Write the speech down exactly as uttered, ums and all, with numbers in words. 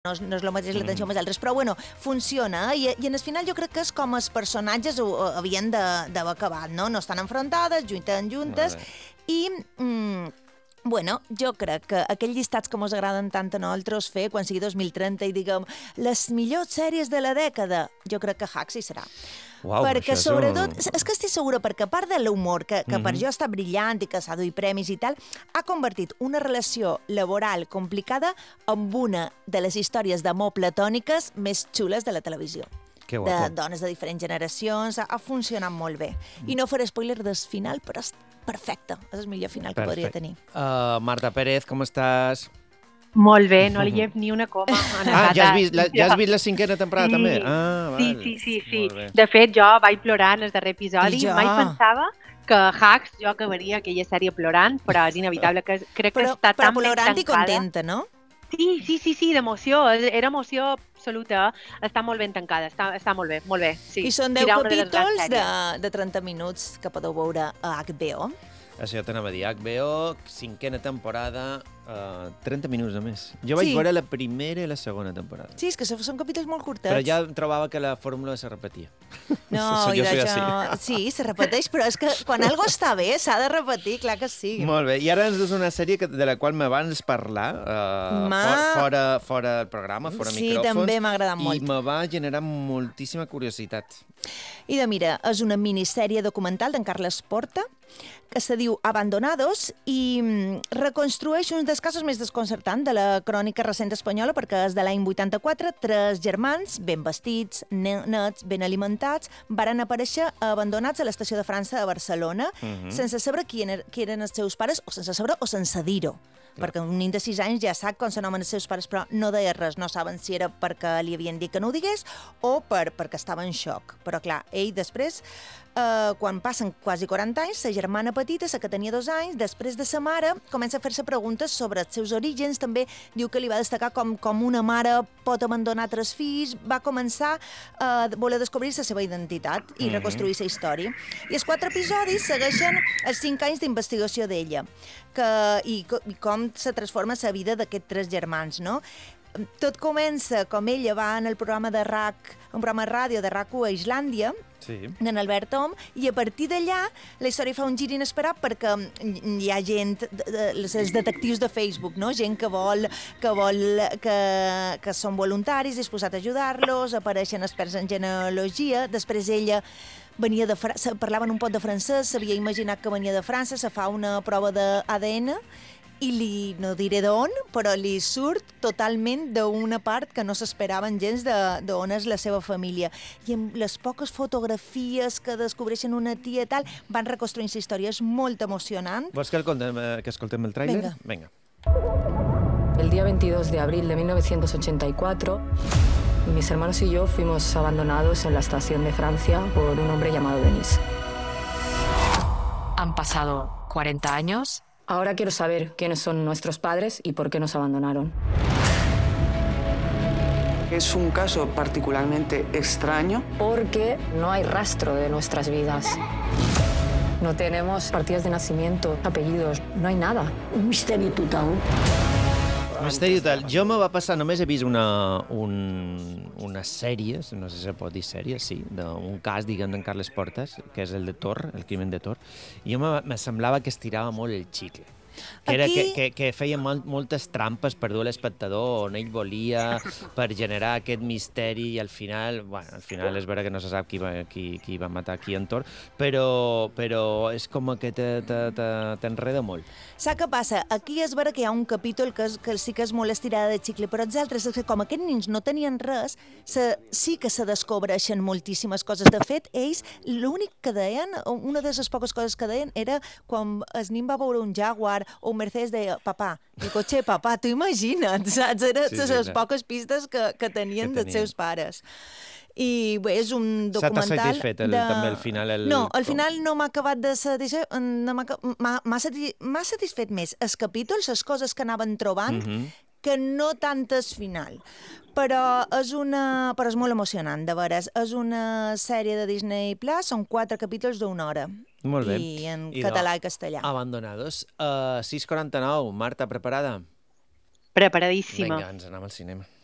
no és, no és el mateix l'atenció amb els altres, però bueno, funciona, eh? I, i en el final jo crec que és com els personatges ho, ho havien d'haver acabat, no? No estan enfrontades, lluiten juntes, i... Mm, bueno, jo crec que aquells llistats que ens agraden tant a nosaltres fer, quan sigui dos mil trenta i diguem les millors sèries de la dècada, jo crec que Hacks hi serà. Uau, perquè això és sobretot, un- és que estic segura, perquè a part de l'humor, que, que per jo està brillant i que s'ha duit premis i tal, ha convertit una relació laboral complicada amb una de les històries d'amor platòniques més xules de la televisió. Que De guapo. dones de diferents generacions, ha, ha funcionat molt bé. I no faré spoiler del final, però és perfecte. És el millor final que podria tenir. Uh, Marta Pérez, com estàs? Molt bé, no li llevo ni una coma. Ah, ja has vist la, ja has vist la cinquena temporada, Sí. també? Ah, Sí, val. sí, sí, sí. Molt bé. De fet, jo vaig plorar en el darrer episodi. I jo. Mai pensava que Hacks jo acabaria aquella sèrie plorant, però és inevitable que crec que Però, està però tan ben plorant i tancada. contenta, no? Sí, sí, sí, sí, d'emoció. Era emoció absoluta. Està molt ben tancada, està, està molt bé, molt bé. Sí. I són deu Serà una de les grans capítols de, sèries. de trenta minuts que podeu veure a H B O. Això ja t'anava a dir, H B O, cinquena temporada, uh, trenta minuts només. Jo vaig Sí. veure la primera i la segona temporada. Sí, és que són capítols molt curtets. Però ja trobava que la fórmula se repetia. No, So- i jo soy d'això... Sí, se repeteix, però és que quan algo està bé s'ha de repetir, clar que sí. Molt bé, i ara ens dus una sèrie que, de la qual m'abans parlar, uh, Ma- for, fora, fora el programa, fora Sí, micròfons. també m'ha agradat molt. I me va generar moltíssima curiositat. I de mira, és una minissèrie documental d'en Carles Porta, que se diu Abandonados, i mm, reconstrueix un dels casos més desconcertants de la crònica recent espanyola, perquè és de l'any vuitanta-quatre, tres germans, ben vestits, ne- nets, ben alimentats, varen aparèixer abandonats a l'estació de França de Barcelona, sense saber qui, eren, qui eren els seus pares, o sense saber o sense dir-ho. Perquè un nen de sis anys ja sap com s'anomen els seus pares, però no deia res, no saben si era perquè li havien dit que no ho digués o per, perquè estava en xoc. Però clar, ell després, eh, quan passen quasi quaranta anys, sa germana petita, sa que tenia dos anys, després de sa mare, comença a fer-se preguntes sobre els seus orígens, també diu que li va destacar com, com una mare pot abandonar tres fills, va començar a voler descobrir la seva identitat i reconstruir la història. I els quatre episodis segueixen els cinc anys d'investigació d'ella, que, i, co- i com se transforma la vida d'aquests tres germans, no? Tot comença com ella va en el programa de R A C, un programa de ràdio de R A C u a Islàndia, Sí. d'en Albert Om, i a partir d'allà la història fa un gir inesperat perquè hi ha gent, de- de- els detectius de Facebook, no? Gent que vol, que, vol que, que són voluntaris, disposats a ajudar-los, apareixen experts en genealogia, després ella venia de Fra parlaven un pot de francès, s'havia imaginat que venia de França, se fa una prova d'A D N i li, no diré d'on, però li surt totalment d'una part que no s'esperaven gens de- d'on és la seva família. I amb les poques fotografies que descobreixen una tia i tal, van reconstruint la història. És molt emocionant. Vols que, el contem, eh, que escoltem el tràiler? Vinga. Vinga. El día veintidós de abril de mil novecientos ochenta y cuatro, mis hermanos y yo fuimos abandonados en la estación de Francia por un hombre llamado Denis. Han pasado cuarenta años. Ahora quiero saber quiénes son nuestros padres y por qué nos abandonaron. Es un caso particularmente extraño. Porque no hay rastro de nuestras vidas. No tenemos partidas de nacimiento, apellidos, no hay nada. Un misteri total. Misteri total. Jo me va passar, només he vist una, un, una sèrie, no sé si se pot dir sèrie, sí, d'un cas, diguem, d'en Carles Portas, que és el de Tor, el crimen de Tor, i jo me, me semblava que estirava molt el xicle. Que, era, Aquí- que, que, que feia molt, moltes trampes per dur l'espectador on ell volia, per generar aquest misteri, i al final, bueno, al final és vera que no se sap qui va, qui, qui va matar qui en Tor, però, però és com que te- te- te- t'enreda molt. Saps què passa? Aquí és vera que hi ha un capítol que, és, que sí que és molt estirada de xicle, però els altres, és que com aquests nens no tenien res, se, sí que se descobreixen moltíssimes coses. De fet, ells, l'únic que deien, una de les poques coses que deien, era quan el nen va veure un Jaguar o un Mercedes, deia, papà, el cotxe de papà, t'ho imagina't, saps? Eren Sí, sí, sí, les clar. poques pistes que, que tenien Que dels tenien. seus pares. I bé, és un S'ha documental... satisfet el- també al final el- No, al com- final no m'ha acabat de satisfer... no m'ha aca- m'ha m'ha sati- m'ha satisfet més els capítols, les coses que anaven trobant, Mhm. que no tant el final. Però és, una... Però és molt emocionant, de veres. És una sèrie de Disney Plus, són quatre capítols d'una hora. Molt bé. I en I català de- i castellà. Abandonados. Uh, sis quaranta-nou. Marta, preparada? Preparadíssima. Vinga, ens anem al cinema.